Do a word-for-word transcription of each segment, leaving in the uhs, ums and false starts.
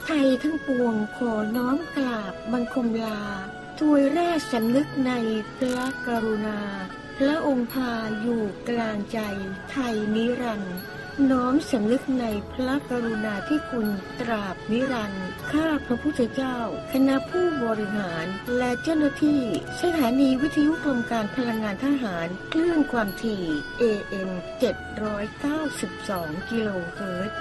ไทยทั้งปวงขอน้อมกราบบังคมลาถวายแร่สำนึกในพระกรุณาพระองค์พาอยู่กลางใจไทยนิรันดร์น้อมสำนึกในพระกรุณาที่คุณตราบนิรันดร์ข้าพระพุทธเจ้าคณะผู้บริหารและเจ้าหน้าที่สถานีวิทยุกรมการพลังงานทหารคลื่นความถี่ เอ เอ็ม เจ็ดร้อยเก้าสิบสอง กิโลเฮิรตซ์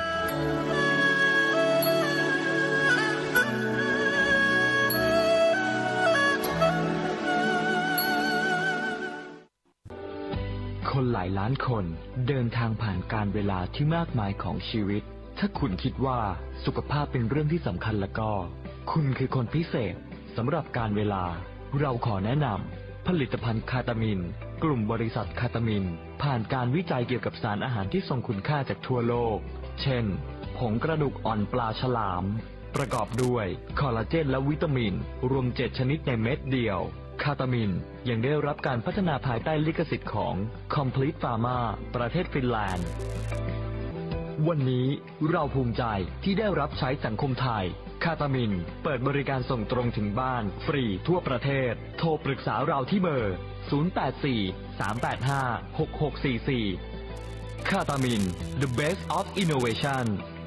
คนหลายล้านคนเดินทางผ่านการเวลาที่มากมายของชีวิตถ้าคุณคิดว่าสุขภาพเป็นเรื่องที่สำคัญแล้วก็คุณคือคนพิเศษสำหรับการเวลาเราขอแนะนำผลิตภัณฑ์คาตามินกลุ่มบริษัทคาตามินผ่านการวิจัยเกี่ยวกับสารอาหารที่ทรงคุณค่าจากทั่วโลกเช่นผงกระดูกอ่อนปลาฉลามประกอบด้วยคอลลาเจนและวิตามินรวมเจ็ดชนิดในเม็ดเดียวคาตามินยังได้รับการพัฒนาภายใต้ลิขสิทธิ์ของ Complete Pharma ประเทศฟินแลนด์วันนี้เราภูมิใจที่ได้รับใช้สังคมไทยคาตามินเปิดบริการส่งตรงถึงบ้านฟรีทั่วประเทศโทรปรึกษาเราที่เบอร์ศูนย์ แปด สี่ สาม แปด ห้า หก หก สี่ สี่คาตามิน The Best of Innovation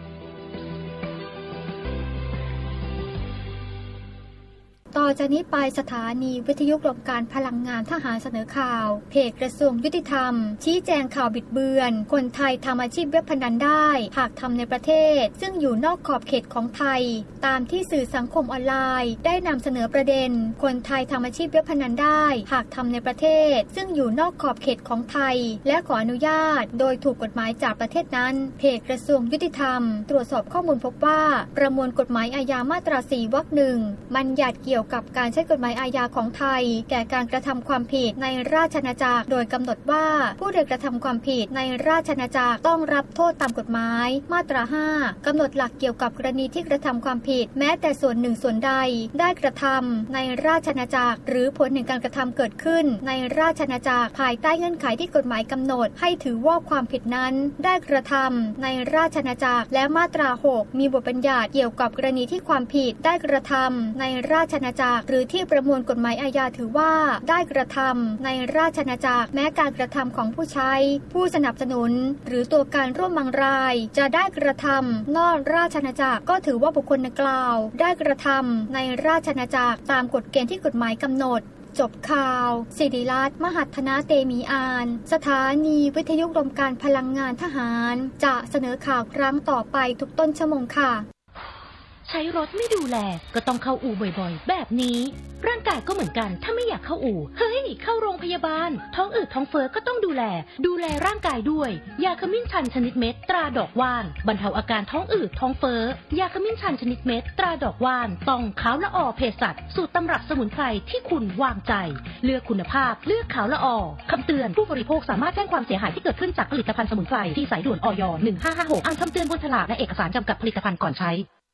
ต่อจากนี้ไปสถานีวิทยุกรมการพลังงานทหารเสนอข่าวเพจกระทรวงยุติธรรมชี้แจงข่าวบิดเบือนคนไทยทำอาชีพเว็บพนันได้หากทำในประเทศซึ่งอยู่นอกขอบเขตของไทยตามที่สื่อสังคมออนไลน์ได้นำเสนอประเด็นคนไทยทำอาชีพเว็บพนันได้หากทำในประเทศซึ่งอยู่นอกขอบเขตของไทยและขออนุญาตโดยถูกกฎหมายจากประเทศนั้นเพจกระทรวงยุติธรรมตรวจสอบข้อมูลพบว่าประมวลกฎหมายอาญามาตราสี่วรรคหนึ่งบัญญัติเกี่ยวกับการใช้กฎหมายอาญาของไทยแก่การกระทำความผิดในราชอาณาจักรโดยกำหนดว่าผู้ใดกระทำความผิดในราชอาณาจักรต้องรับโทษตามกฎหมายมาตราห้ากำหนดหลักเกี่ยวกับกรณีที่กระทำความผิดแม้แต่ส่วนหนึ่งส่วนใดได้กระทำในราชอาณาจักรหรือผลแห่งการกระทำเกิดขึ้นในราชอาณาจักรภายใต้เงื่อนไขที่กฎหมายกำหนดให้ถือว่าความผิดนั้นได้กระทำในราชอาณาจักรและมาตราหกมีบทบัญญัติเกี่ยวกับกรณีที่ความผิดได้กระทำในราชอาณาจักรหรือที่ประมวลกฎหมายอาญาถือว่าได้กระทำในราชอาณาจักรแม้การกระทำของผู้ใช้ผู้สนับสนุนหรือตัวการร่วมบางรายจะได้กระทำนอกราชอาณาจักรก็ถือว่าบุคคลดังกล่าวได้กระทำในราชอาณาจักรตามกฎเกณฑ์ที่กฎหมายกำหนดจบข่าวศิริรัตน์มหัฒนาเตมีอานสถานีวิทยุกรมการพลังงานทหารจะเสนอข่าวครั้งต่อไปทุกต้นชั่วโมงค่ะใช้รถไม่ดูแลก็ต้องเข้าอู่บ่อยๆแบบนี้ร่างกายก็เหมือนกันถ้าไม่อยากเข้าอู่เฮ้ยเข้าโรงพยาบาลท้องอืดท้องเฟ้อก็ต้องดูแลดูแลร่างกายด้วยยาขมิ้นชันชนิดเม็ดตราดอกว่านบรรเทาอาการท้องอืดท้องเฟ้อยาขมิ้นชันชนิดเม็ดตราดอกว่านต้องขาวละออเภสัชสูตรตำรับสมุนไพรที่คุณวางใจเลือกคุณภาพเลือกขาวละออคำเตือนผู้บริโภคสามารถแจ้งความเสียหายที่เกิดขึ้นจากผลิตภัณฑ์สมุนไพรที่สายด่วนอยหนึ่งห้าห้าหกอ่านคำเตือนบนฉลากและเอกสารจำกัดผลิตภัณฑ์ก่อนใช้